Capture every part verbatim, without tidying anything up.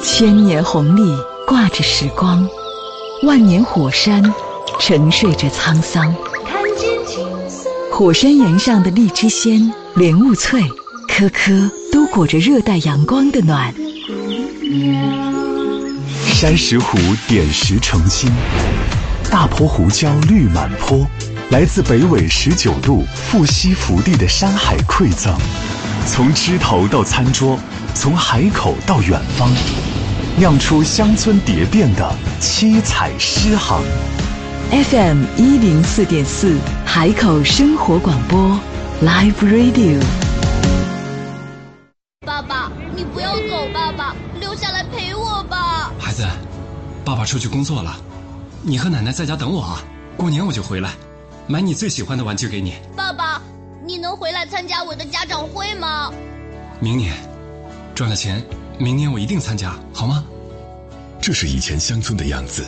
千年红历挂着时光，万年火山沉睡着沧桑。火山岩上的荔枝鲜、莲雾脆，颗颗都裹着热带阳光的暖。 山石湖点石成金，大坡胡椒绿满坡，来自北纬十九度富硒福地的山海馈赠，从枝头到餐桌，从海口到远方，酿出乡村蝶变的七彩诗行。 F M 一零四点四海口生活广播 Live Radio。 爸爸，你不要走，爸爸，留下来陪我吧。 孩子，爸爸出去工作了，你和奶奶在家等我啊，过年我就回来，买你最喜欢的玩具给你。 爸爸，你能回来参加我的家长会吗？ 明年赚了钱，明年我一定参加，好吗？ 这是以前乡村的样子。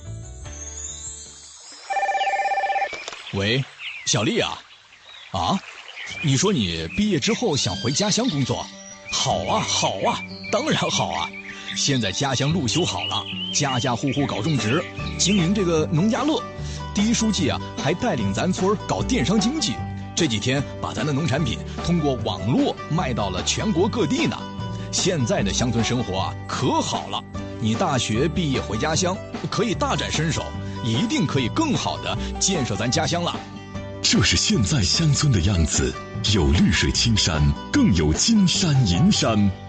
喂，小丽啊，啊，你说你毕业之后想回家乡工作？好啊，好啊，当然好啊！现在家乡路修好了，家家户户搞种植，经营这个农家乐。第一书记啊，还带领咱村搞电商经济，这几天把咱的农产品通过网络卖到了全国各地呢。现在的乡村生活啊，可好了！你大学毕业回家乡，可以大展身手，一定可以更好的建设咱家乡了。 这是现在乡村的样子，有绿水青山，更有金山银山。